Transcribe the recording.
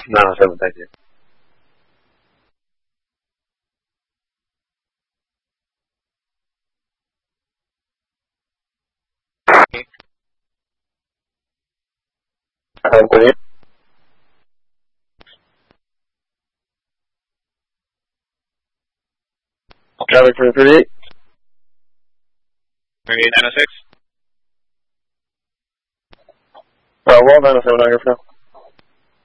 907, thank you. Traffic for 38. 38, 906. Well, 907, not here for now.